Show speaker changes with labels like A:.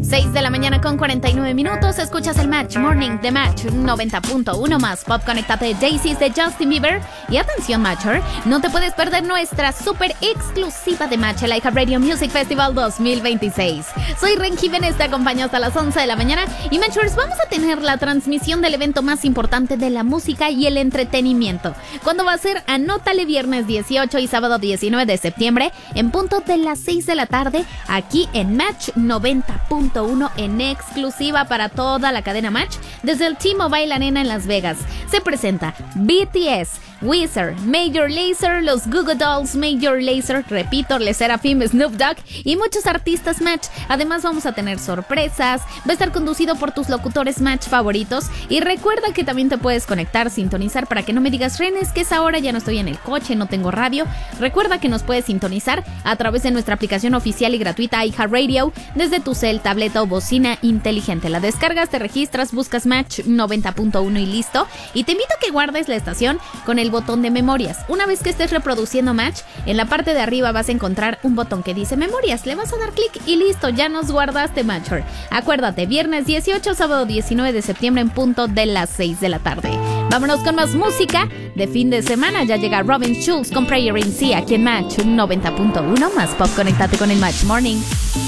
A: 6 de la mañana con 49 minutos. Escuchas el Match Morning de Match 90.1 más Pop. Conéctate Daisies de Justin Bieber. Y atención, Matcher, no te puedes perder nuestra super exclusiva de Match, el iHeartRadio Music Festival 2026. Soy Ren Jiménez, te acompaño hasta las 11 de la mañana. Y Matchers, vamos a tener la transmisión del evento más importante de la música y el entretenimiento. ¿Cuándo va a ser? Anótale, viernes 18 y sábado 19 de septiembre, en punto de las 6 de la tarde, aquí en Match 90.1 en exclusiva para toda la cadena Match, desde el T-Mobile Arena en Las Vegas. Se presenta BTS, Weezer, Major Lazer, los Goo Goo Dolls, Major Lazer, repito, Le Sserafim, Snoop Dogg y muchos artistas Match. Además vamos a tener sorpresas, va a estar conducido por tus locutores Match favoritos y recuerda que también te puedes conectar, sintonizar para que no me digas, Ren, es que esa hora ya no estoy en el coche, no tengo radio. Recuerda que nos puedes sintonizar a través de nuestra aplicación oficial y gratuita iHeartRadio desde tu cel, tableta o bocina inteligente. La descargas, te registras, buscas Match 90.1 y listo. Y te invito a que guardes la estación con el botón de memorias. Una vez que estés reproduciendo Match, en la parte de arriba vas a encontrar un botón que dice memorias. Le vas a dar clic y listo, ya nos guardaste, Matcher. Acuérdate, viernes 18, sábado 19 de septiembre en punto de las 6 de la tarde. Vámonos con más música de fin de semana. Ya llega Robin Schulz con Prayer in Sea aquí en Match 90.1 más Pop. Conéctate con el Match Morning.